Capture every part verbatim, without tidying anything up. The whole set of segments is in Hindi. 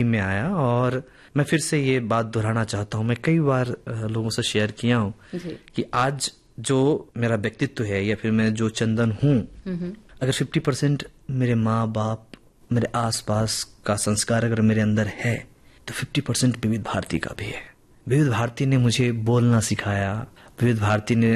में आया। और मैं फिर से ये बात दोहराना चाहता हूँ, मैं कई बार लोगों से शेयर किया हूँ कि आज जो मेरा व्यक्तित्व है या फिर मैं जो चंदन हूँ, अगर फिफ्टी परसेंट मेरे माँ बाप, मेरे आसपास का संस्कार अगर मेरे अंदर है तो फिफ्टी परसेंट विविध भारती का भी है। विविध भारती ने मुझे बोलना सिखाया, विविध भारती ने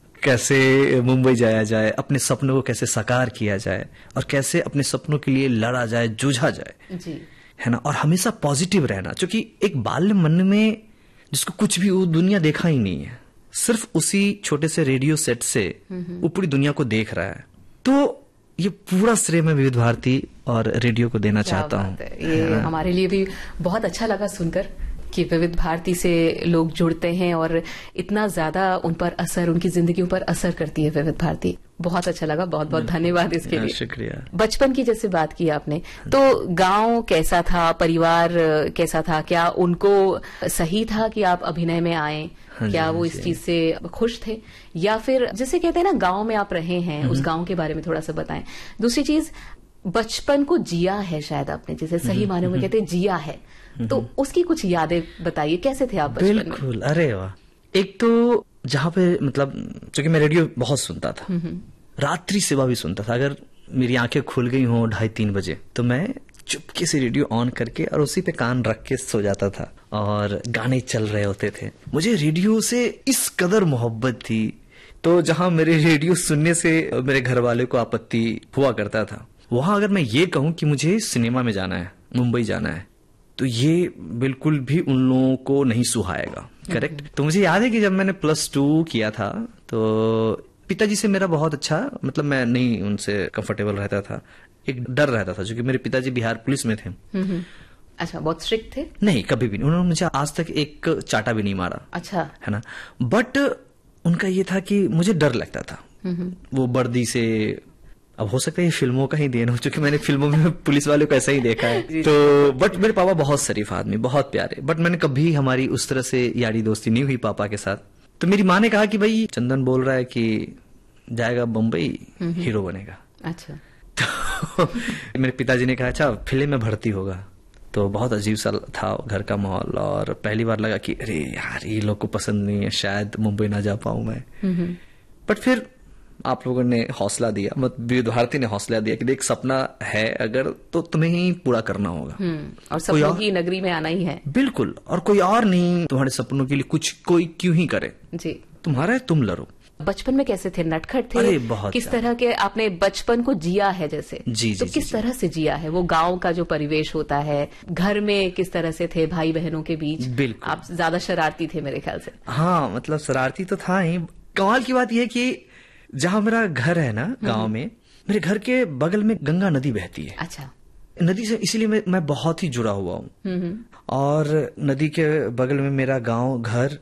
कैसे मुंबई जाया जाए, अपने सपनों को कैसे साकार किया जाए और कैसे अपने सपनों के लिए लड़ा जाए, जूझा जाए जी। है ना। और हमेशा पॉजिटिव रहना, क्योंकि एक बाल्य मन में जिसको कुछ भी वो दुनिया देखा ही नहीं है, सिर्फ उसी छोटे से रेडियो सेट से वो पूरी दुनिया को देख रहा है। तो ये पूरा श्रेय मैं विविध भारती और रेडियो को देना चाहता हूँ। ये हमारे लिए भी बहुत अच्छा लगा सुनकर कि विविध भारती से लोग जुड़ते हैं और इतना ज्यादा उन पर असर, उनकी जिंदगियों पर असर करती है विविध भारती। बहुत अच्छा लगा, बहुत बहुत धन्यवाद इसके लिए। शुक्रिया। बचपन की जैसे बात की आपने, तो गांव कैसा था, परिवार कैसा था, क्या उनको सही था कि आप अभिनय में आए? क्या वो इस चीज से खुश थे, या फिर जैसे कहते हैं ना गांव में आप रहे हैं, उस गांव के बारे में थोड़ा सा बताएं। दूसरी चीज, बचपन को जिया है शायद आपने, जैसे सही मानों में कहते हैं जिया है, तो उसकी कुछ यादें बताइए, कैसे थे आप बचपन में? बिल्कुल, अरे वाह। एक तो जहाँ पे मतलब क्योंकि मैं रेडियो बहुत सुनता था, रात्रि सेवा भी सुनता था। अगर मेरी आंखें खुल गई हों ढाई तीन बजे तो मैं चुपके से रेडियो ऑन करके और उसी पे कान रख के सो जाता था और गाने चल रहे होते थे। मुझे रेडियो से इस कदर मोहब्बत थी। तो जहां मेरे रेडियो सुनने से मेरे घर वाले को आपत्ति हुआ करता था, वहां अगर मैं ये कहूं कि मुझे सिनेमा में जाना है, मुंबई जाना है, तो ये बिल्कुल भी उन लोगों को नहीं सुहाएगा। करेक्ट। तो मुझे याद है कि जब मैंने प्लस टू किया था तो पिताजी से मेरा बहुत अच्छा, मतलब मैं नहीं उनसे कंफर्टेबल रहता था, एक डर रहता था, क्योंकि मेरे पिताजी बिहार पुलिस में थे। अच्छा, बहुत स्ट्रिक्ट थे? नहीं, कभी भी नहीं। उन्होंने मुझे आज तक एक चाटा भी नहीं मारा। अच्छा। है ना। बट उनका ये था कि मुझे डर लगता था वो वर्दी से। अब हो सकता है ये फिल्मों का ही देन हो, क्योंकि मैंने फिल्मों में पुलिस वालों को ऐसा ही देखा है। तो बट मेरे पापा बहुत शरीफ आदमी, बहुत प्यारे, बट मैंने कभी हमारी उस तरह से यारी दोस्ती नहीं हुई पापा के साथ। तो मेरी माँ ने कहा कि भाई चंदन बोल रहा है कि जाएगा बम्बई, हीरो बनेगा। अच्छा। तो मेरे पिताजी ने कहा अच्छा फिल्म में भर्ती होगा। तो बहुत अजीब सा था घर का माहौल, और पहली बार लगा कि अरे यार ये लोग को पसंद नहीं है, शायद मुंबई ना जा पाऊं मैं। बट फिर आप लोगों ने हौसला दिया, मतलब विविध भारती ने हौसला दिया कि देख सपना है अगर तो तुम्हें ही पूरा करना होगा, और सपनों की नगरी में आना ही है। बिल्कुल, और कोई और नहीं तुम्हारे सपनों के लिए कुछ कोई क्यों ही करे जी, तुम्हारा है, तुम लड़ो। बचपन में कैसे थे, नटखट थे? अरे बहुत। किस तरह के आपने बचपन को जिया है जैसे? जी, तो जी, किस जी, तरह से जिया है? वो गांव का जो परिवेश होता है, घर में किस तरह से थे भाई बहनों के बीच? बिल्कुल। आप ज्यादा शरारती थे मेरे ख्याल से। हाँ, मतलब शरारती तो था ही। कमाल की बात यह है कि जहां मेरा घर है ना गांव में, मेरे घर के बगल में गंगा नदी बहती है। अच्छा। नदी से इसीलिए मैं, मैं बहुत ही जुड़ा हुआ हूँ। और नदी के बगल में मेरा गांव, घर,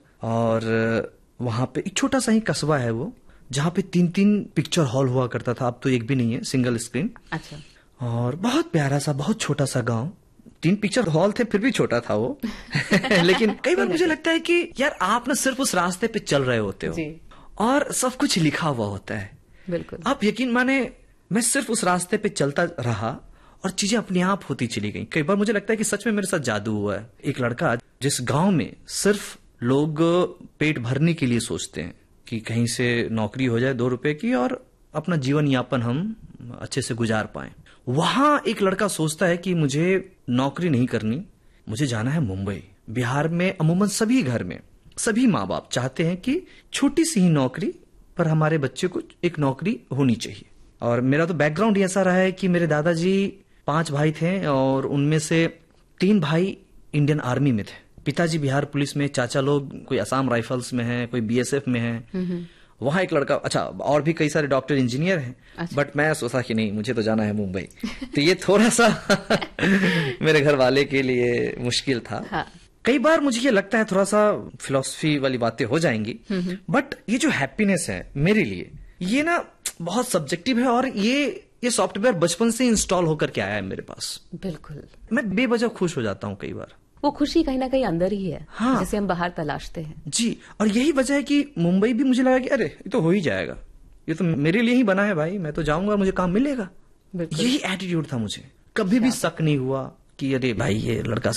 और वहां पे एक छोटा सा ही कस्बा है वो, जहाँ पे तीन तीन पिक्चर हॉल हुआ करता था। अब तो एक भी नहीं है, सिंगल स्क्रीन। अच्छा। और बहुत प्यारा सा, बहुत छोटा सा गांव, तीन पिक्चर हॉल थे, फिर भी छोटा था वो। लेकिन कई बार मुझे लगता है कि यार आप ना सिर्फ उस रास्ते पे चल रहे होते हो और सब कुछ लिखा हुआ होता है। बिल्कुल। आप यकीन माने, मैं सिर्फ उस रास्ते पे चलता रहा और चीजें अपने आप होती चली गई। कई बार मुझे लगता है कि सच में मेरे साथ जादू हुआ है। एक लड़का, जिस गांव में सिर्फ लोग पेट भरने के लिए सोचते हैं कि कहीं से नौकरी हो जाए दो रुपए की और अपना जीवन यापन हम अच्छे से गुजार पाएं, वहां एक लड़का सोचता है कि मुझे नौकरी नहीं करनी, मुझे जाना है मुंबई। बिहार में अमूमन सभी घर में सभी माँ बाप चाहते हैं कि छोटी सी ही नौकरी पर हमारे बच्चे को एक नौकरी होनी चाहिए। और मेरा तो बैकग्राउंड ऐसा रहा है कि मेरे दादाजी पांच भाई थे और उनमें से तीन भाई इंडियन आर्मी में थे। पिताजी बिहार पुलिस में, चाचा लोग कोई असम राइफल्स में है, कोई बीएसएफ में है। वहां एक लड़का, अच्छा और भी कई सारे डॉक्टर इंजीनियर हैं। अच्छा। बट मैं सोचा कि नहीं, मुझे तो जाना है मुंबई। तो ये थोड़ा सा मेरे घर वाले के लिए मुश्किल था। हाँ। कई बार मुझे ये लगता है थोड़ा सा फिलॉसफी वाली बातें हो जाएंगी, बट ये जो हैप्पीनेस है मेरे लिए, ये ना बहुत सब्जेक्टिव है। और ये ये सॉफ्टवेयर बचपन से इंस्टॉल होकर के आया है मेरे पास। बिल्कुल। मैं बेवजह खुश हो जाता हूँ कई बार। वो खुशी कहीं ना कहीं अंदर ही है। हाँ। जिसे हम बाहर तलाशते हैं। जी, और यही वजह है कि मुंबई भी मुझे लगा कि अरे ये तो हो ही जाएगा, ये तो मेरे लिए ही बना है भाई, मैं तो जाऊंगा, मुझे काम मिलेगा। यही एटीट्यूड था मुझे, कभी भी शक नहीं हुआ कि अरे भाई ये लड़का